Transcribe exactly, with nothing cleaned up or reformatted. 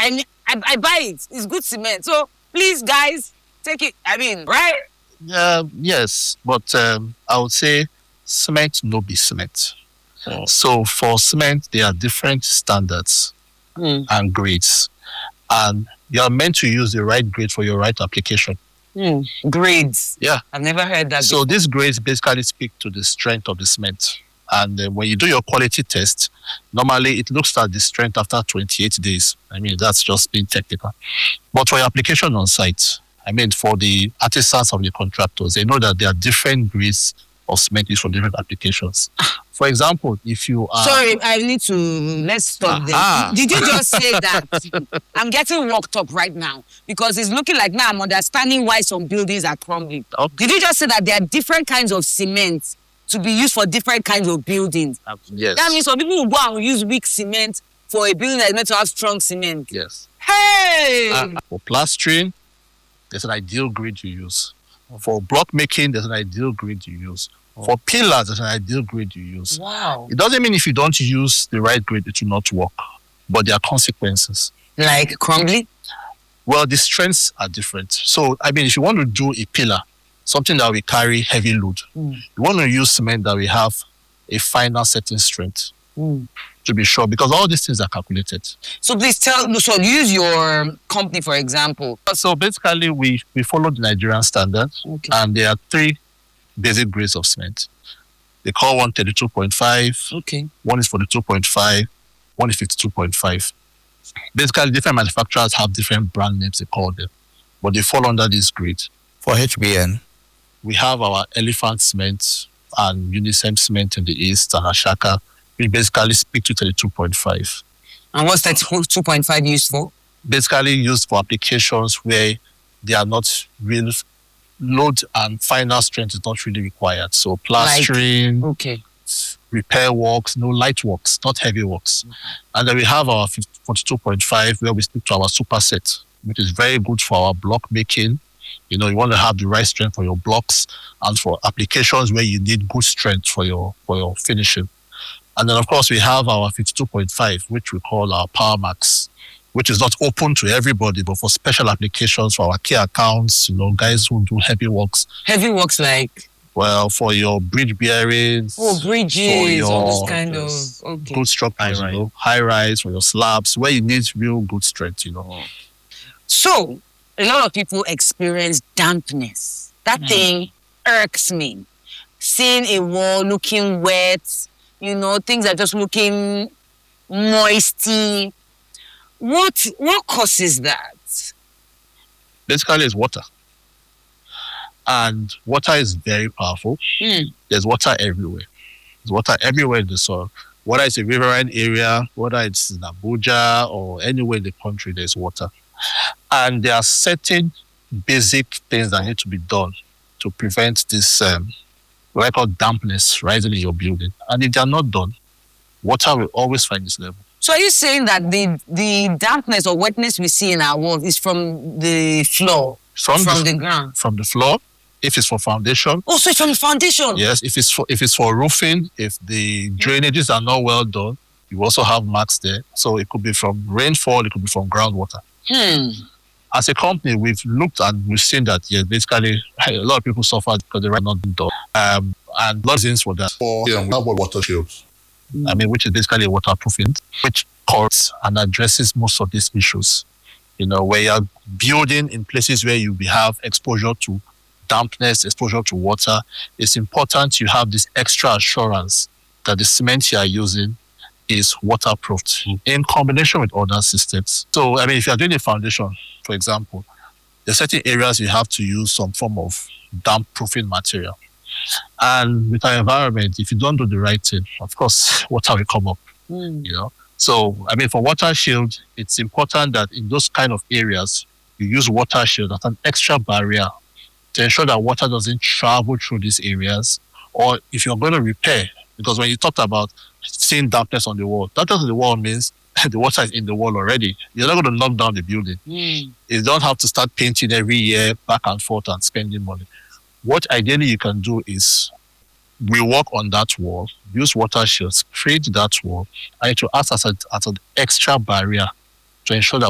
I, I, I buy it. It's good cement. So please, guys, take it. I mean, right? Yeah, yes, but um, I would say cement no be cement. Oh. So for cement, there are different standards Mm. and grades, and you are meant to use the right grade for your right application. Mm. Grades. Yeah. I've never heard that. So before. these grades basically speak to the strength of the cement. And uh, when you do your quality test, normally it looks at the strength after twenty-eight days. I mean, that's just being technical. But for your application on site, I mean, for the artisans of the contractors, they know that there are different grades of cement used for different applications. For example, if you are... Sorry, I need to... Let's stop Aha. there. Did you just say that? I'm getting worked up right now because it's looking like now I'm understanding why some buildings are crumbling. Okay. Did you just say that there are different kinds of cement to be used for different kinds of buildings? Yes. That means some people will go and use weak cement for a building that is meant to have strong cement. Yes. Hey! Uh, for plastering, there's an ideal grade you use. For block making, there's an ideal grade you use. For pillars, there's an ideal grade you use. Wow. It doesn't mean if you don't use the right grade, it will not work. But there are consequences. Like crumbly? Well, the strengths are different. So, I mean, if you want to do a pillar, something that will carry heavy load, Mm. you want to use cement that will have a final setting strength, Mm. to be sure, because all these things are calculated. So please tell, so use your company, for example. So basically, we, we follow the Nigerian standard, Okay. and there are three basic grades of cement. They call one thirty-two point five, Okay. one is forty-two point five, one is fifty-two point five. Basically, different manufacturers have different brand names they call them, but they fall under this grade. For H B N, we have our Elephant Cement and Unicem Cement in the east, and Ashaka. We basically speak to thirty-two point five. And what's that two point five used for? Basically used for applications where they are not real load and final strength is not really required. So plastering, Like, okay. repair works, no light works, not heavy works. Mm-hmm. And then we have our forty-two point five where we speak to our superset, which is very good for our block making. You know, you want to have the right strength for your blocks and for applications where you need good strength for your for your finishing. And then, of course, we have our fifty-two point five, which we call our Power Max, which is not open to everybody, but for special applications for our key accounts, you know, guys who do heavy works. Heavy works like? Well, for your bridge bearings. Oh, bridges, for your, all those kind yes, of... Okay. good structures, High you know, high rise for your slabs, where you need real good strength, you know. So, a lot of people experience dampness. That mm. thing irks me. Seeing a wall looking wet, you know, things are just looking moisty. What what causes that? Basically, it's water. And water is very powerful. Mm. There's water everywhere. There's water everywhere in the soil. Whether it's a riverine area, whether it's in Abuja or anywhere in the country, there's water. And there are certain basic things that need to be done to prevent this um, what I call dampness rising in your building. And if they are not done, water will always find its level. So are you saying that the the dampness or wetness we see in our walls is from the floor, from, from the, the ground? From the floor, if it's for foundation. Oh, so it's from the foundation? Yes, if it's for if it's for roofing, if the drainages are not well done, you also have marks there. So it could be from rainfall, it could be from groundwater. Hmm. As a company, we've looked and we've seen that, yeah, basically a lot of people suffer because they are not done. Um, and lots of things for that. For yeah, we have water shields. I mean, which is basically waterproofing, which covers and addresses most of these issues. You know, where you're building in places where you have exposure to dampness, exposure to water, it's important you have this extra assurance that the cement you are using is waterproofed mm. in combination with other systems. So, I mean, if you're doing a foundation, for example, there are certain areas you have to use some form of damp proofing material. And with our environment, if you don't do the right thing, of course, water will come up, mm. you know. So, I mean, for water shield, it's important that in those kind of areas, you use water shield as an extra barrier to ensure that water doesn't travel through these areas. Or if you're going to repair, because when you talked about seeing dampness on the wall, dampness on the wall means the water is in the wall already. You're not going to knock down the building. Mm. You don't have to start painting every year back and forth and spending money. What ideally you can do is we work on that wall, use water shields, create that wall, and it will act as, a, as an extra barrier to ensure that